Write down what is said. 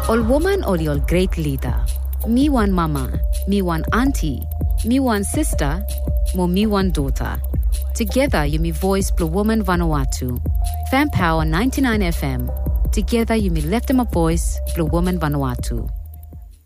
Ol woman ol yol great leader. Me one mama, me one auntie, me one sister, mo me one daughter. Together you me voice Blue Woman Vanuatu. Fan Power 99 FM. Together you me left them a voice Blue Woman Vanuatu.